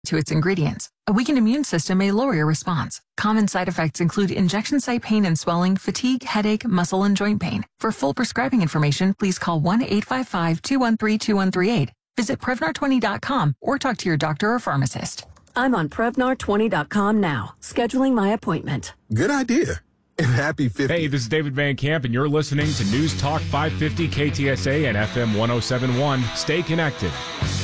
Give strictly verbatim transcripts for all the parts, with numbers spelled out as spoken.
to its ingredients. A weakened immune system may lower your response. Common side effects include injection site pain and swelling, fatigue, headache, muscle, and joint pain. For full prescribing information, please call one eight five five, two one three, two one three eight. Visit Prevnar twenty dot com or talk to your doctor or pharmacist. I'm on Prevnar twenty dot com now, scheduling my appointment. Good idea. And happy fiftieth. Hey, this is David Van Camp, and you're listening to News Talk five fifty K T S A and F M one oh seven point one. Stay connected.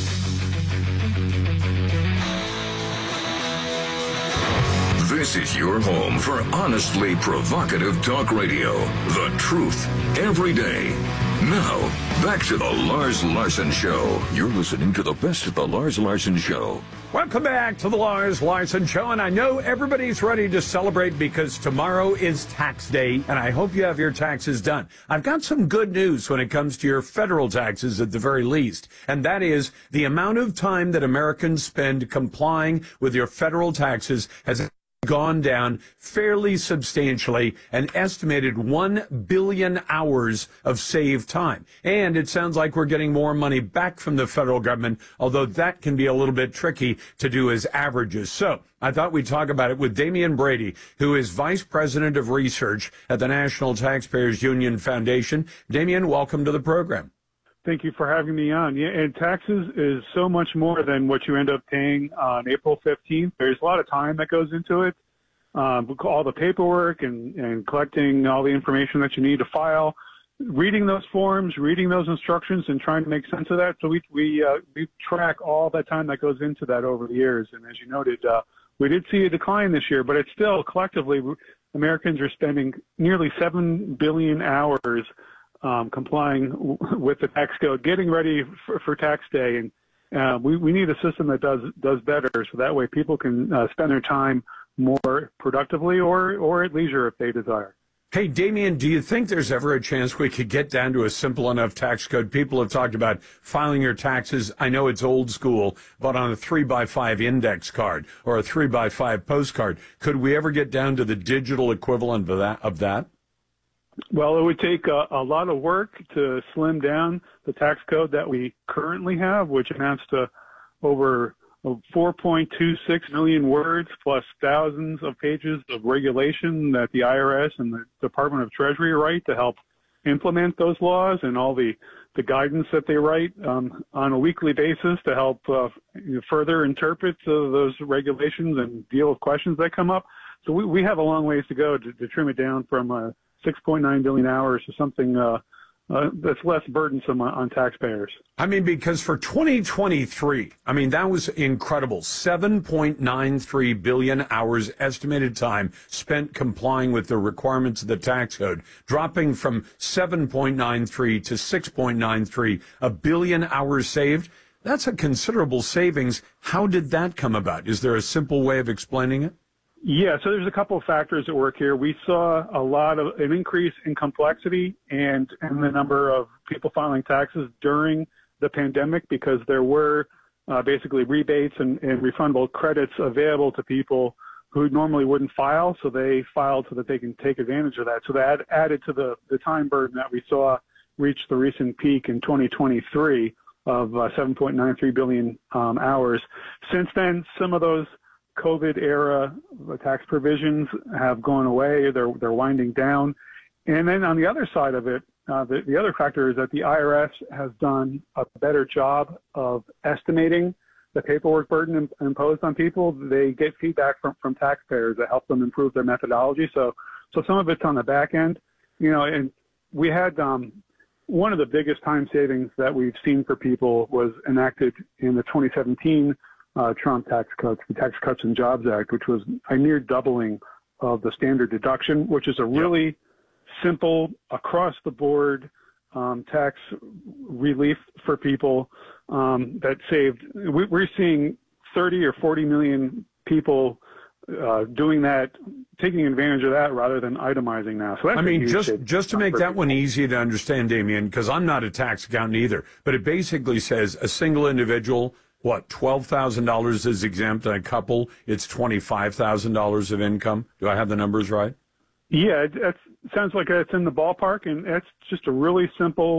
This is your home for honestly provocative talk radio. The truth every day. Now, back to the Lars Larson Show. You're listening to the best of the Lars Larson Show. Welcome back to the Lars Larson Show, and I know everybody's ready to celebrate because tomorrow is tax day, and I hope you have your taxes done. I've got some good news when it comes to your federal taxes at the very least, and that is the amount of time that Americans spend complying with your federal taxes has gone down fairly substantially, an estimated one billion hours of saved time. And it sounds like we're getting more money back from the federal government, although that can be a little bit tricky to do as averages. So I thought we'd talk about it with Damian Brady, who is Vice President of Research at the National Taxpayers Union Foundation. Damian, welcome to the program. Thank you for having me on. Yeah, and taxes is so much more than what you end up paying on April fifteenth. There's a lot of time that goes into it, um, all the paperwork and, and collecting all the information that you need to file, reading those forms, reading those instructions, and trying to make sense of that. So we we uh, we track all that time that goes into that over the years. And as you noted, uh, we did see a decline this year, but it's still collectively Americans are spending nearly seven billion hours Um, complying w- with the tax code, getting ready for, for tax day, and uh, we, we need a system that does does better, so that way people can uh, spend their time more productively or or at leisure if they desire. Hey, Damian, do you think there's ever a chance we could get down to a simple enough tax code? People have talked about filing your taxes. I know it's old school, but on a three by five index card or a three by five postcard. Could we ever get down to the digital equivalent of that? Of that? Well, it would take a, a lot of work to slim down the tax code that we currently have, which amounts to over four point two six million words plus thousands of pages of regulation that the I R S and the Department of Treasury write to help implement those laws, and all the, the guidance that they write um, on a weekly basis to help uh, further interpret uh, those regulations and deal with questions that come up. So we, we have a long ways to go to, to trim it down from a six point nine billion hours to something uh, uh, that's less burdensome on, on taxpayers. I mean, because for twenty twenty-three, I mean, that was incredible. seven point nine three billion hours estimated time spent complying with the requirements of the tax code, dropping from seven point nine three to six point nine three, a billion hours saved. That's a considerable savings. How did that come about? Is there a simple way of explaining it? Yeah, so there's a couple of factors at work here. We saw a lot of an increase in complexity and, and the number of people filing taxes during the pandemic because there were uh, basically rebates and, and refundable credits available to people who normally wouldn't file, so they filed so that they can take advantage of that. So that added to the, the time burden that we saw reach the recent peak in twenty twenty-three of uh, seven point nine three billion um, hours. Since then, some of those COVID era tax provisions have gone away. They're they're winding down. And then on the other side of it, uh, the, the other factor is that the I R S has done a better job of estimating the paperwork burden imp- imposed on people. They get feedback from, from taxpayers that help them improve their methodology. So so some of it's on the back end. You know, and we had um, one of the biggest time savings that we've seen for people was enacted in the twenty seventeen Uh, Trump tax cuts, the Tax Cuts and Jobs Act, which was a near doubling of the standard deduction, which is a really yep. simple, across-the-board um, tax relief for people um, that saved. We, we're seeing thirty or forty million people uh, doing that, taking advantage of that rather than itemizing now. So that's I mean, just just to make that people. one easy to understand, Damian, because I'm not a tax accountant either, but it basically says a single individual, what, twelve thousand dollars is exempt, and a couple, it's twenty-five thousand dollars of income. Do I have the numbers right? Yeah, it, it sounds like it's in the ballpark, and it's just a really simple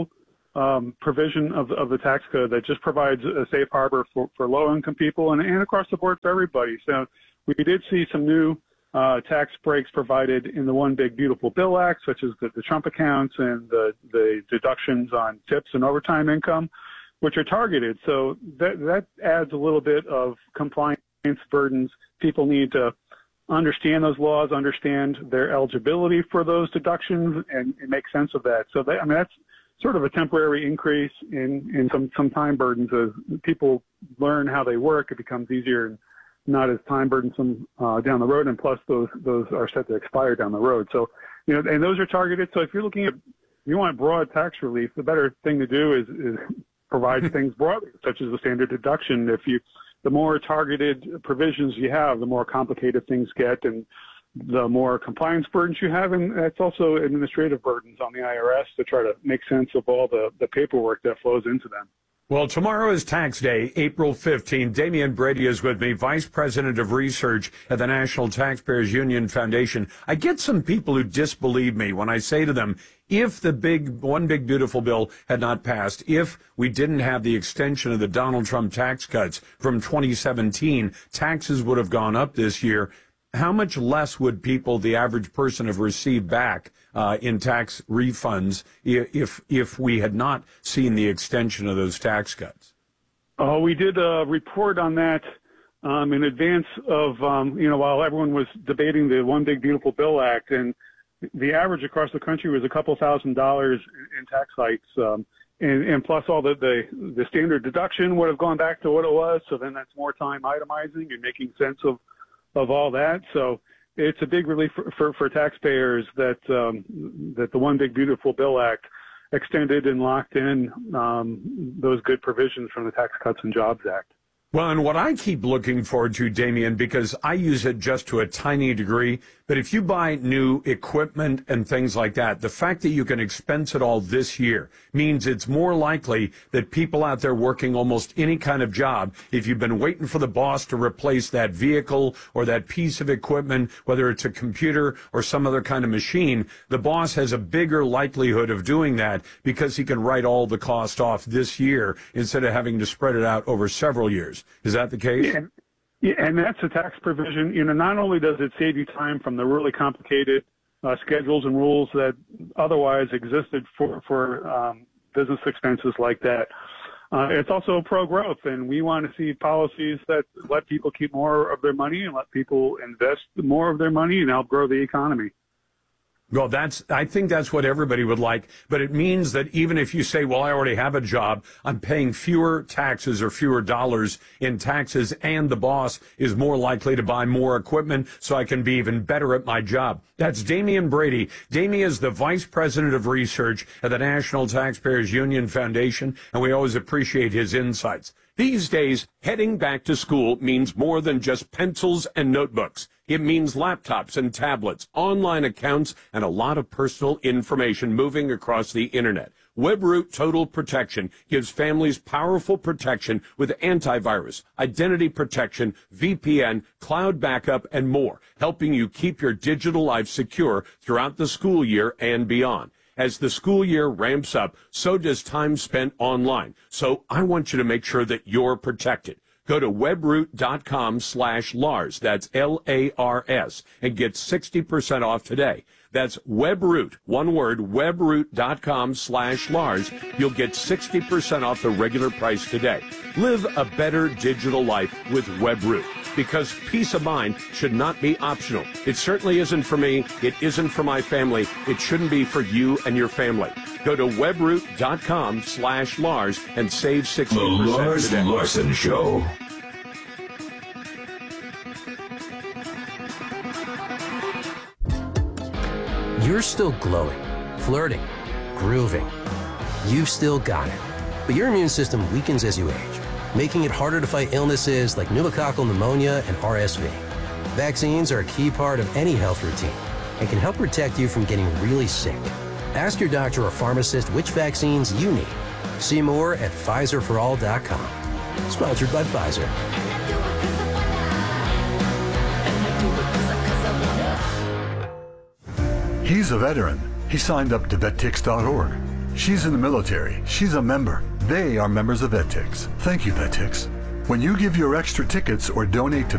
um, provision of, of the tax code that just provides a safe harbor for, for low-income people and, and across the board for everybody. So we did see some new uh, tax breaks provided in the One Big Beautiful Bill Act, such as the, the Trump accounts and the, the deductions on tips and overtime income, which are targeted. So that, that adds a little bit of compliance burdens. People need to understand those laws, understand their eligibility for those deductions, and, and make sense of that. So they, I mean, that's sort of a temporary increase in, in some, some time burdens. As people learn how they work, it becomes easier and not as time burdensome uh, down the road. And plus, those those are set to expire down the road. So, you know, and those are targeted. So if you're looking at, if you want broad tax relief, the better thing to do is, is provide things broadly, such as the standard deduction. If you the more targeted provisions you have, the more complicated things get and the more compliance burdens you have. And that's also administrative burdens on the I R S to try to make sense of all the, the paperwork that flows into them. Well, tomorrow is tax day, April fifteenth. Damian Brady is with me, Vice President of Research at the National Taxpayers Union Foundation. I get some people who disbelieve me when I say to them, if the big One Big Beautiful Bill had not passed, if we didn't have the extension of the Donald Trump tax cuts from twenty seventeen, taxes would have gone up this year. How much less would people, the average person, have received back uh, in tax refunds if if we had not seen the extension of those tax cuts? Oh, we did a report on that um, in advance of, um, you know, while everyone was debating the One Big Beautiful Bill Act, and the average across the country was a couple thousand dollars in tax hikes. Um, and, and plus all the, the, the standard deduction would have gone back to what it was. So then that's more time itemizing and making sense of of all that. So it's a big relief for, for, for taxpayers that um, that the One Big Beautiful Bill Act extended and locked in um, those good provisions from the Tax Cuts and Jobs Act. Well, and what I keep looking forward to, Damian, because I use it just to a tiny degree, but if you buy new equipment and things like that, the fact that you can expense it all this year means it's more likely that people out there working almost any kind of job, if you've been waiting for the boss to replace that vehicle or that piece of equipment, whether it's a computer or some other kind of machine, the boss has a bigger likelihood of doing that because he can write all the cost off this year instead of having to spread it out over several years. Is that the case? Yeah, yeah, and that's a tax provision. You know, not only does it save you time from the really complicated uh, schedules and rules that otherwise existed for for um, business expenses like that, uh, it's also pro-growth, and we want to see policies that let people keep more of their money and let people invest more of their money and help grow the economy. Well, that's, I think that's what everybody would like, but it means that even if you say, well, I already have a job, I'm paying fewer taxes or fewer dollars in taxes, and the boss is more likely to buy more equipment so I can be even better at my job. That's Damian Brady. Damian is the Vice President of Research at the National Taxpayers Union Foundation, and we always appreciate his insights. These days, heading back to school means more than just pencils and notebooks. It means laptops and tablets, online accounts, and a lot of personal information moving across the internet. WebRoot Total Protection gives families powerful protection with antivirus, identity protection, V P N, cloud backup, and more, helping you keep your digital life secure throughout the school year and beyond. As the school year ramps up, so does time spent online. So I want you to make sure that you're protected. Go to webroot.com slash Lars, that's L A R S, and get sixty percent off today. That's Webroot, one word, webroot.com slash Lars. You'll get sixty percent off the regular price today. Live a better digital life with Webroot, because peace of mind should not be optional. It certainly isn't for me. It isn't for my family. It shouldn't be for you and your family. Go to webroot.com slash Lars and save sixty percent The Lars today. Larson Show. You're still glowing, flirting, grooving. You've still got it. But your immune system weakens as you age, making it harder to fight illnesses like pneumococcal pneumonia and R S V. Vaccines are a key part of any health routine and can help protect you from getting really sick. Ask your doctor or pharmacist which vaccines you need. See more at Pfizer for all dot com. Sponsored by Pfizer. He's a veteran. He signed up to vet tix dot org. She's in the military. She's a member. They are members of VetTix. Thank you, VetTix. When you give your extra tickets or donate to